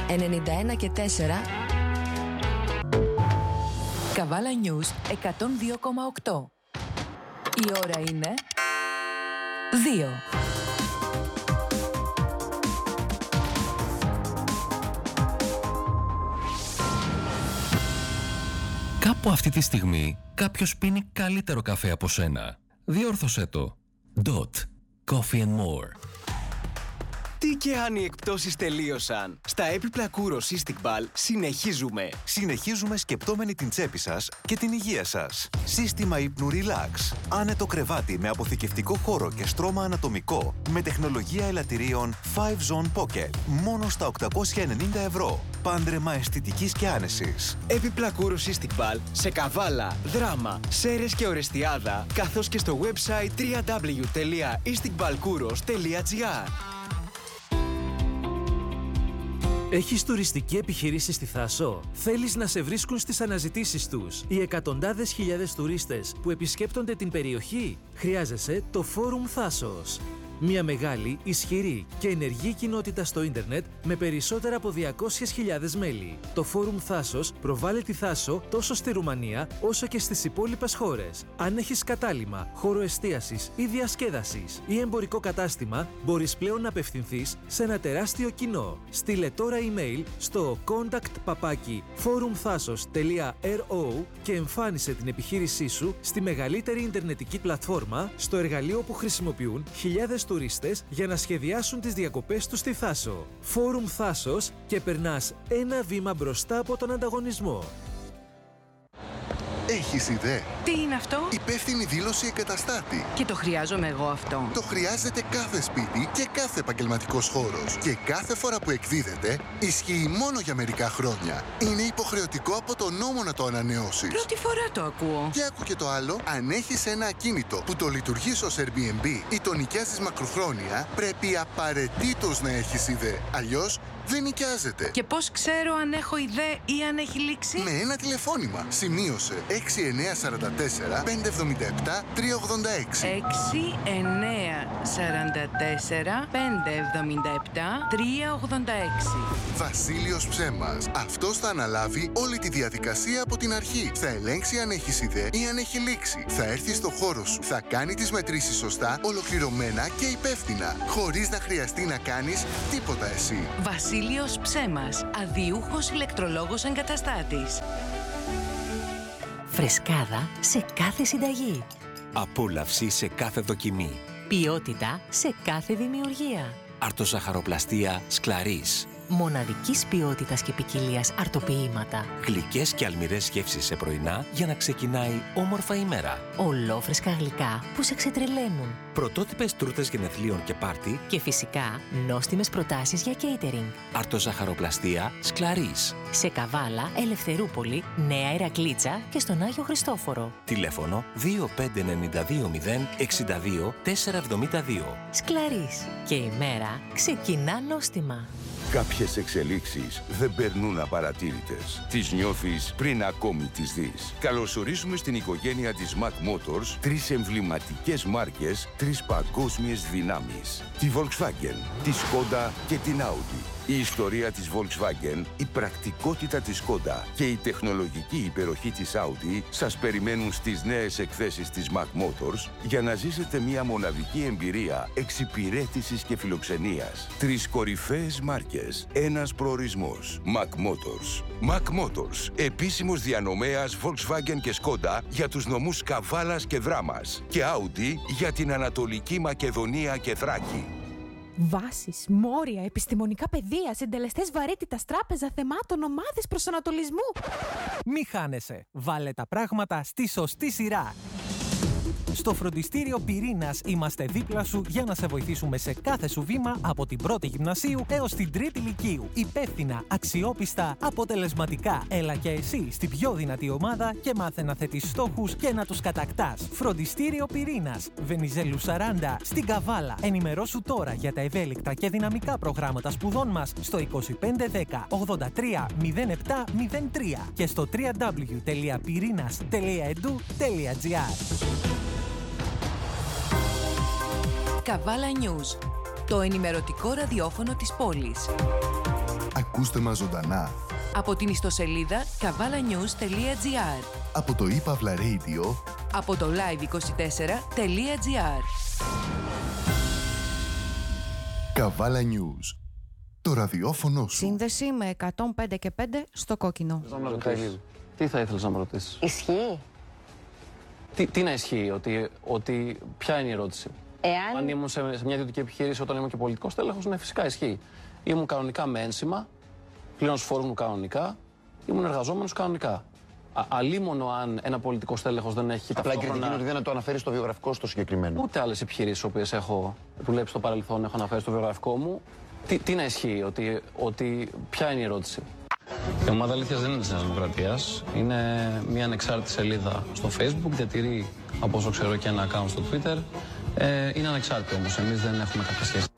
91 και 4. Καβάλα News 102,8. Η ώρα είναι 2. Κάπου αυτή τη στιγμή κάποιος πίνει καλύτερο καφέ από σένα. Διόρθωσέ το. Dot. Coffee and more. Τι και αν οι εκπτώσεις τελείωσαν. Στα έπιπλα Kouros Cystic συνεχίζουμε. Συνεχίζουμε σκεπτόμενοι την τσέπη σας και την υγεία σας. Σύστημα ύπνου Relax. Άνετο κρεβάτι με αποθηκευτικό χώρο και στρώμα ανατομικό. Με τεχνολογία ελαττηρίων 5 Zone Pocket. Μόνο στα 890 ευρώ. Πάντρεμα αισθητικής και άνεσης. Έπιπλα Kouros Cystic σε Καβάλα, Δράμα, Σέρρες και Ορεστιάδα, καθώς και στο website www.istikbalkouros.gr. Έχεις τουριστική επιχείρηση στη Θάσο? Θέλεις να σε βρίσκουν στις αναζητήσεις τους οι εκατοντάδες χιλιάδες τουρίστες που επισκέπτονται την περιοχή? Χρειάζεσαι το Φόρουμ Θάσος. Μια μεγάλη, ισχυρή και ενεργή κοινότητα στο ίντερνετ με περισσότερα από 200.000 μέλη. Το Φόρουμ Θάσος προβάλλει τη Θάσο τόσο στη Ρουμανία όσο και στις υπόλοιπες χώρες. Αν έχεις κατάλημα, χώρο εστίασης ή διασκέδασης ή εμπορικό κατάστημα, μπορείς πλέον να απευθυνθείς σε ένα τεράστιο κοινό. Στείλε τώρα email στο contact@forumthasos.ro και εμφάνισε την επιχείρησή σου στη μεγαλύτερη ιντερνετική πλατφόρμα, στο εργαλείο που χρησιμοποιούν χιλιάδες τουρίστες για να σχεδιάσουν τις διακοπές τους στη Θάσο. Φόρουμ Θάσος και περνάς ένα βήμα μπροστά από τον ανταγωνισμό. Έχεις ιδέα? Τι είναι αυτό? Υπεύθυνη δήλωση εγκαταστάτη. Και το χρειάζομαι εγώ αυτό. Το χρειάζεται κάθε σπίτι και κάθε επαγγελματικός χώρος. Και κάθε φορά που εκδίδεται, ισχύει μόνο για μερικά χρόνια. Είναι υποχρεωτικό από τον νόμο να το ανανεώσεις. Πρώτη φορά το ακούω. Και άκου και το άλλο, αν έχεις ένα ακίνητο που το λειτουργείς ως Airbnb ή το νοικιάζεις μακροχρόνια, πρέπει απαραίτητος να έχεις ιδέα. Αλλιώς δεν νοικιάζεται. Και πώς ξέρω αν έχω ιδέα ή αν έχει λήξει? Με ένα τηλεφώνημα. Σημείωσε 6944 577 386. 6944 577 386. Βασίλειος Ψέμας. Αυτός θα αναλάβει όλη τη διαδικασία από την αρχή. Θα ελέγξει αν έχεις ιδέα ή αν έχει λήξει. Θα έρθει στο χώρο σου. Θα κάνει τις μετρήσεις σωστά, ολοκληρωμένα και υπεύθυνα. Χωρίς να χρειαστεί να κάνεις τίποτα εσύ. Βασίλειος Ψέμας. Αδιούχος ηλεκτρολόγος εγκαταστάτης. Φρεσκάδα σε κάθε συνταγή. Απόλαυση σε κάθε δοκιμή. Ποιότητα σε κάθε δημιουργία. Αρτοζαχαροπλαστεία Σκλαρίς. Μοναδικής ποιότητας και ποικιλίας αρτοποιήματα. Γλυκές και αλμυρές γεύσεις σε πρωινά για να ξεκινάει όμορφα η μέρα. Ολόφρεσκα γλυκά που σε ξετρελαίνουν. Πρωτότυπες τρούτες γενεθλίων και πάρτι. Και φυσικά νόστιμες προτάσεις για catering. Αρτοζαχαροπλαστεία Σκλαρίς. Σε Καβάλα, Ελευθερούπολη, Νέα Ηρακλήτσα και στον Άγιο Χριστόφορο. Τηλέφωνο 25920 62 472. Σκλαρίς. Και η μέρα ξεκινά νόστιμα. Κάποιες εξελίξεις δεν περνούν απαρατήρητες. Τις νιώθεις πριν ακόμη τις δεις. Καλωσορίζουμε στην οικογένεια της Mac Motors 3 εμβληματικές μάρκες, 3 παγκόσμιες δυνάμεις. Τη Volkswagen, τη Skoda και την Audi. Η ιστορία της Volkswagen, η πρακτικότητα της Skoda και η τεχνολογική υπεροχή της Audi σας περιμένουν στις νέες εκθέσεις της Mac Motors για να ζήσετε μια μοναδική εμπειρία εξυπηρέτησης και φιλοξενίας. 3 κορυφαίες μάρκες, ένας προορισμός. Mac Motors. Mac Motors, επίσημος διανομέας Volkswagen και Skoda για τους νομούς Καβάλας και Δράμας και Audi για την Ανατολική Μακεδονία και Θράκη. Βάσεις, μόρια, επιστημονικά πεδία, συντελεστές βαρύτητας, τράπεζα θεμάτων, ομάδες προσανατολισμού. Μη χάνεσαι. Βάλε τα πράγματα στη σωστή σειρά. Στο φροντιστήριο Πυρήνας είμαστε δίπλα σου για να σε βοηθήσουμε σε κάθε σου βήμα από την πρώτη γυμνασίου έως την τρίτη λυκείου. Υπεύθυνα, αξιόπιστα, αποτελεσματικά. Έλα και εσύ στην πιο δυνατή ομάδα και μάθε να θέτεις στόχους και να τους κατακτάς. Φροντιστήριο Πυρήνας, Βενιζέλου 40, στην Καβάλα. Ενημερώσου τώρα για τα ευέλικτα και δυναμικά προγράμματα σπουδών μας στο 2510 83 07 03 και στο www.pirinas.edu.gr. Καβάλα News, το ενημερωτικό ραδιόφωνο της πόλης. Ακούστε μας ζωντανά από την ιστοσελίδα kavalanews.gr, από το ePavla Radio, από το live24.gr. Καβάλα News, το ραδιόφωνο σου. Σύνδεση με 105 και 5 στο κόκκινο. Τι θα ήθελες να με ρωτήσεις? Ισχύει. Τι να ισχύει, ότι ποια είναι η ερώτηση? Αν ήμουν σε μια ιδιωτική επιχείρηση όταν ήμουν και πολιτικός τέλεχος, ναι, φυσικά ισχύει. Ήμουν κανονικά με ένσημα, πλέον φόρους μου κανονικά, ήμουν εργαζόμενος κανονικά. Αλίμονο αν ένα πολιτικός τέλεχος δεν έχει ταυτόχρονα. Απλά η κριτική είναι ότι δεν το αναφέρει στο βιογραφικό στο συγκεκριμένο. Ούτε άλλες επιχειρήσεις οποίες έχω δουλέψει στο παρελθόν έχω αναφέρει στο βιογραφικό μου. Τι να ισχύει, ότι ποια είναι η ερώτηση? Η ομάδα Αλήθειας δεν είναι της Νέας Δημοκρατίας. Είναι μια ανεξάρτητη σελίδα στο Facebook, διατηρεί από όσο ξέρω και ένα account στο Twitter. Είναι ανεξάρτητη όμως, εμείς δεν έχουμε κάποια σχέση.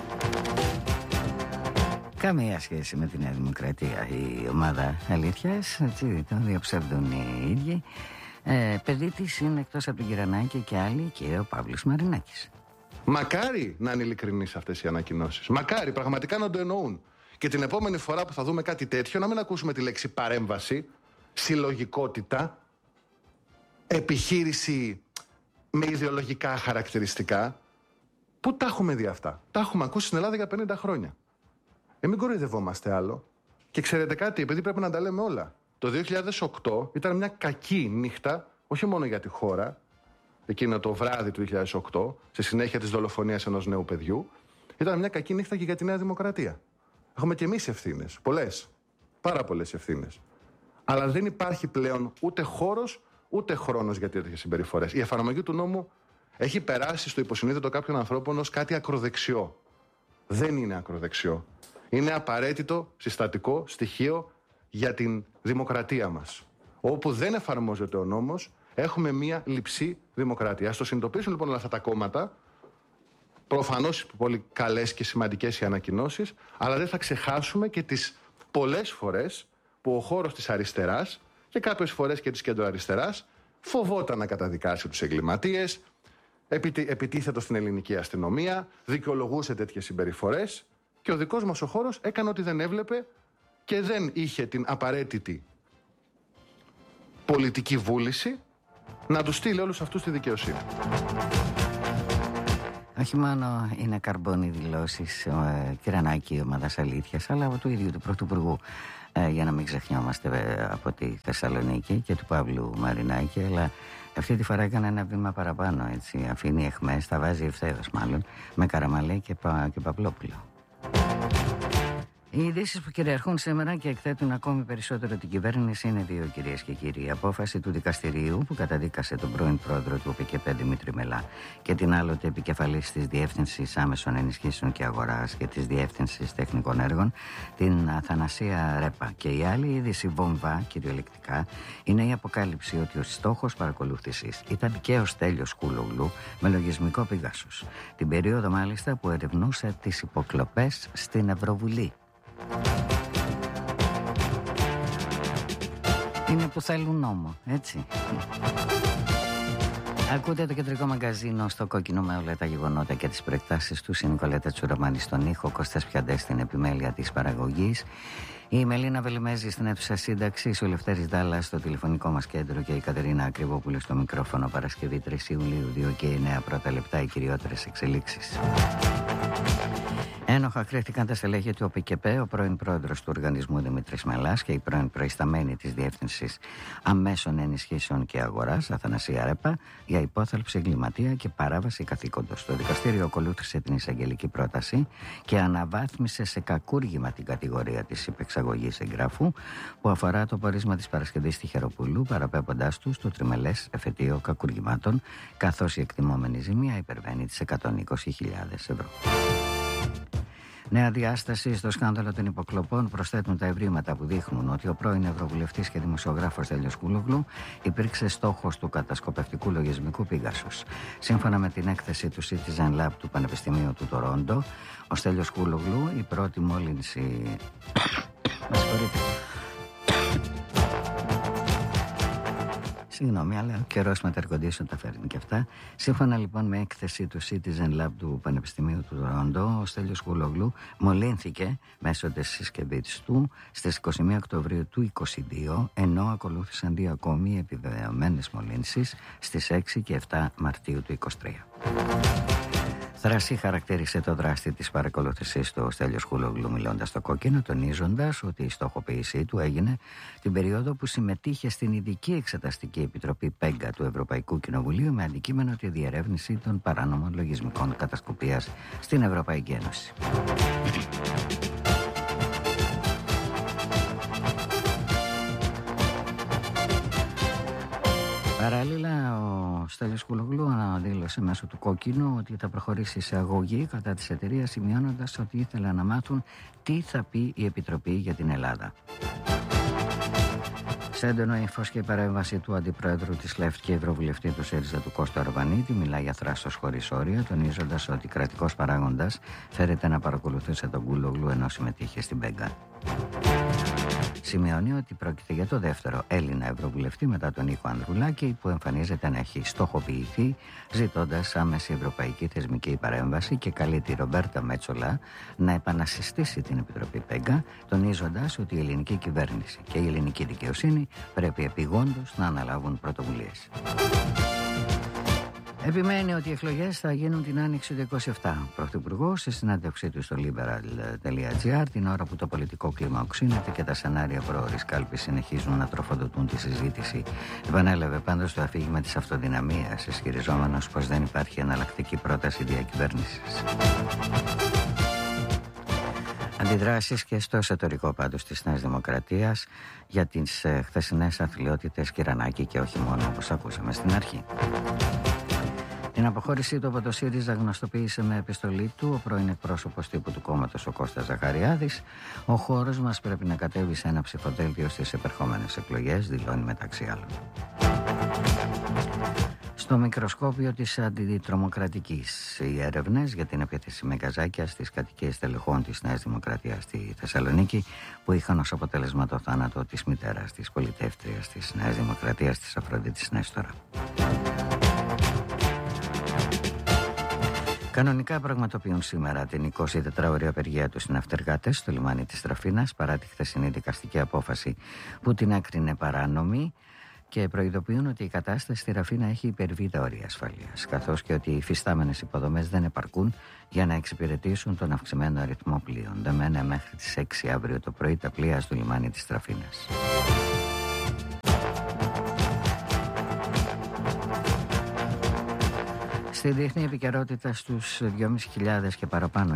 Καμία σχέση με τη Νέα Δημοκρατία η ομάδα Αλήθειας, έτσι το διαψεύδουν οι ίδιοι. Παιδί της είναι εκτός από τον Κυρανάκη και άλλοι και ο Παύλος Μαρινάκης. Μακάρι να είναι ειλικρινείς αυτές οι ανακοινώσεις. Μακάρι πραγματικά να το εννοούν. Και την επόμενη φορά που θα δούμε κάτι τέτοιο να μην ακούσουμε τη λέξη παρέμβαση, συλλογικότητα, επιχείρηση με ιδεολογικά χαρακτηριστικά. Πού τα έχουμε δει αυτά? Τα έχουμε ακούσει στην Ελλάδα για 50 χρόνια. Μην κοροϊδευόμαστε άλλο. Και ξέρετε κάτι, επειδή πρέπει να τα λέμε όλα. Το 2008 ήταν μια κακή νύχτα, όχι μόνο για τη χώρα, εκείνο το βράδυ του 2008, στη συνέχεια της δολοφονίας ενός νέου παιδιού, ήταν μια κακή νύχτα και για τη Νέα Δημοκρατία. Έχουμε και εμείς ευθύνες. Πολλές. Πάρα πολλές ευθύνες. Αλλά δεν υπάρχει πλέον ούτε χώρος, ούτε χρόνος για τέτοιες συμπεριφορές. Η εφαρμογή του νόμου έχει περάσει στο υποσυνείδητο κάποιων ανθρώπων ως κάτι ακροδεξιό. Δεν είναι ακροδεξιό. Είναι απαραίτητο συστατικό στοιχείο για την δημοκρατία μας. Όπου δεν εφαρμόζεται ο νόμος, έχουμε μία λειψή δημοκρατία. Ας το συνειδητοποιήσουν λοιπόν όλα αυτά τα κόμματα. Προφανώς πολύ καλές και σημαντικές οι ανακοινώσεις, αλλά δεν θα ξεχάσουμε και τις πολλές φορές που ο χώρος της αριστεράς και κάποιες φορές και της κεντροαριστεράς φοβόταν να καταδικάσει τους εγκληματίες, επιτίθετο στην ελληνική αστυνομία, δικαιολογούσε τέτοιες συμπεριφορές και ο δικός μας ο χώρος έκανε ότι δεν έβλεπε και δεν είχε την απαραίτητη πολιτική βούληση να τους στείλει όλους αυτούς στη δικαιοσύνη. Όχι μόνο είναι καρμπόνι δηλώσεις Κυρανάκη ομάδας Αλήθειας, αλλά από του ίδιου του Πρωθυπουργού, για να μην ξεχνιόμαστε από τη Θεσσαλονίκη και του Παύλου Μαρινάκη, αλλά αυτή τη φορά έκανε ένα βήμα παραπάνω, έτσι, αφήνει εχμές, τα βάζει ευθέως μάλλον, με Καραμαλέ και Παυλόπουλο. Οι ειδήσεις που κυριαρχούν σήμερα και εκθέτουν ακόμη περισσότερο την κυβέρνηση είναι δύο, κυρίες και κύριοι. Η απόφαση του δικαστηρίου που καταδίκασε τον πρώην πρόεδρο του ΟΠΚ Δημήτρη Μελά και την άλλοτε επικεφαλής της Διεύθυνσης Άμεσων Ενισχύσεων και Αγοράς και της Διεύθυνσης Τεχνικών Έργων, την Αθανασία Ρέπα. Και η άλλη είδηση βόμβα, κυριολεκτικά, είναι η αποκάλυψη ότι ο στόχος παρακολούθησης ήταν και ο Στέλιος Κούλογλου με λογισμικό Πηγάσους. Την περίοδο μάλιστα που ερευνούσε τις υποκλοπές στην Ευρωβουλή. Είναι που θέλουν νόμο, έτσι. Ακούτε το κεντρικό μαγκαζίνο στο κόκκινο με όλα τα γεγονότα και τις προεκτάσεις του. Η Νικολέτα Τσουραμάνη στον ήχο, Κώστας Πιαντές στην επιμέλεια της παραγωγής. Η Μελίνα Βελιμέζη στην αίθουσα σύνταξης, ο Λευτέρης Δάλλας στο τηλεφωνικό μας κέντρο και η Κατερίνα Ακριβόπουλου στο μικρόφωνο. Παρασκευή 3 Ιουλίου, 2 και 9 πρώτα λεπτά, οι κυριότερες εξελίξεις. Ένοχα κρίθηκαν τα στελέχη του ΟΠΚ, ο πρώην πρόεδρος του οργανισμού Δημήτρης Μελάς και η πρώην προϊσταμένη της Διεύθυνσης Αμέσων Ενισχύσεων και Αγοράς, Αθανασία Ρέπα, για υπόθαλψη εγκληματία και παράβαση καθήκοντος. Το δικαστήριο ακολούθησε την εισαγγελική πρόταση και αναβάθμισε σε κακούργημα την κατηγορία της υπεξαγωγής εγγράφου που αφορά το πορίσμα της Παρασκευής Τυχεροπούλου, παραπέμποντάς του στο τριμελές εφετείο κακούργημάτων, καθώς η εκτιμόμενη ζημία υπερβαίνει τις 120.000 ευρώ. Νέα διάσταση στο σκάνδαλο των υποκλοπών προσθέτουν τα ευρήματα που δείχνουν ότι ο πρώην Ευρωβουλευτής και δημοσιογράφος Στέλιος Κούλογλου υπήρξε στόχος του κατασκοπευτικού λογισμικού Πηγάσους. Σύμφωνα με την έκθεση του Citizen Lab του Πανεπιστημίου του Τορόντο, ο Στέλιος Κούλογλου, η πρώτη μόλυνση... Συγγνώμη, αλλά ο καιρός με τα air condition τα φέρνει και αυτά. Σύμφωνα λοιπόν με έκθεση του Citizen Lab του Πανεπιστημίου του Τορόντο, ο Στέλιος Κουλόγλου μολύνθηκε μέσω της συσκευής του στις 21 Οκτωβρίου του 2022, ενώ ακολούθησαν 2 ακόμη επιβεβαιωμένες μολύνσεις στις 6 και 7 Μαρτίου του 2023. Θρασί χαρακτήρισε το δράστη της παρακολούθησης του Στέλιος Κουλόγλου μιλώντας στο κόκκινο, τονίζοντας ότι η στοχοποίησή του έγινε την περίοδο που συμμετείχε στην Ειδική Εξεταστική Επιτροπή ΠΕΓΚΑ του Ευρωπαϊκού Κοινοβουλίου με αντικείμενο τη διερεύνηση των παράνομων λογισμικών κατασκοπίας στην Ευρωπαϊκή Ένωση. Παράλληλα, ο Στέλιος Κουλόγλου αναδήλωσε μέσω του κόκκινου ότι θα προχωρήσει σε αγωγή κατά της εταιρείας, σημειώνοντας ότι ήθελαν να μάθουν τι θα πει η Επιτροπή για την Ελλάδα. Σε έντονο ύφος και η παρέμβαση του Αντιπρόεδρου της ΛΕΦΤ και Ευρωβουλευτή του ΣΥΡΙΖΑ του Κώστου Αρβανίτη μιλάει για θράσος χωρίς όρια, τονίζοντας ότι κρατικός παράγοντας φέρεται να παρακολουθούσε τον Κουλόγλου ενώ συμμετείχε στην ΠΕΓΚΑ. Σημειώνει ότι πρόκειται για το δεύτερο Έλληνα Ευρωβουλευτή μετά τον Νίκο Ανδρουλάκη που εμφανίζεται να έχει στοχοποιηθεί ζητώντας άμεση ευρωπαϊκή θεσμική παρέμβαση και καλεί τη Ρομπέρτα Μέτσολα να επανασυστήσει την Επιτροπή ΠΕΓΚΑ, τονίζοντας ότι η ελληνική κυβέρνηση και η ελληνική δικαιοσύνη πρέπει επειγόντως να αναλάβουν πρωτοβουλίες. Επιμένει ότι οι εκλογές θα γίνουν την Άνοιξη του 27. Ο Πρωθυπουργός, σε συνέντευξή του στο liberal.gr, την ώρα που το πολιτικό κλίμα οξύνεται και τα σενάρια προώρης κάλπης συνεχίζουν να τροφοδοτούν τη συζήτηση, επανέλαβε πάντως το αφήγημα της αυτοδυναμίας, ισχυριζόμενος πως δεν υπάρχει εναλλακτική πρόταση διακυβέρνησης. Αντιδράσεις και στο εσωτερικό πάντως της Νέας Δημοκρατίας για τις χθεσινές αθλειότητες Κυρανάκη και όχι μόνο, όπως ακούσαμε στην αρχή. Την αποχώρησή του από το ΣΥΡΙΖΑ γνωστοποίησε με επιστολή του ο πρώην εκπρόσωπος τύπου του κόμματος ο Κώστας Ζαχαριάδης. Ο χώρος μας πρέπει να κατέβει σε ένα ψηφοδέλτιο στις επερχόμενες εκλογές, δηλώνει μεταξύ άλλων. Στο μικροσκόπιο της αντιτρομοκρατικής, οι έρευνες για την επίθεση με γκαζάκια στις κατοικίες τελεχών της Νέας Δημοκρατίας στη Θεσσαλονίκη, που είχαν ως αποτέλεσμα το θάνατο της μητέρας της πολιτεύτριας της Νέας Δημοκρατίας, της Αφροδίτης Νέστορα. Κανονικά πραγματοποιούν σήμερα την 24ωρη απεργία τους οι ναυτεργάτες στο λιμάνι της Τραφίνας παρά τη χθεσινή δικαστική απόφαση που την έκρινε παράνομη και προειδοποιούν ότι η κατάσταση στη Ραφίνα έχει υπερβεί τα όρια ασφαλείας, καθώς και ότι οι υφιστάμενες υποδομές δεν επαρκούν για να εξυπηρετήσουν τον αυξημένο αριθμό πλοίων. Δεμένε μέχρι τις 6 αύριο το πρωί τα πλοία στο λιμάνι της Τραφίνας. Στη διεθνή επικαιρότητα στους 2.500 και παραπάνω